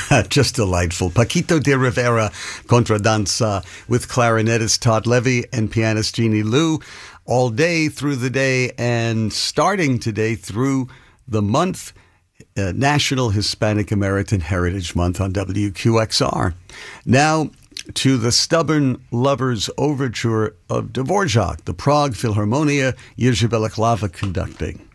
Just delightful. Paquito de Rivera Contradanza with clarinetist Todd Levy and pianist Jeannie Liu all day through the day and starting today through the month, National Hispanic American Heritage Month on WQXR. Now to the Stubborn Lovers Overture of Dvorak, the Prague Philharmonia, Jerzy Balaklava conducting.